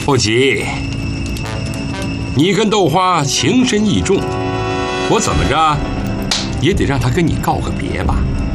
不急，你跟豆花情深意重，我怎么着也得让他跟你告个别吧。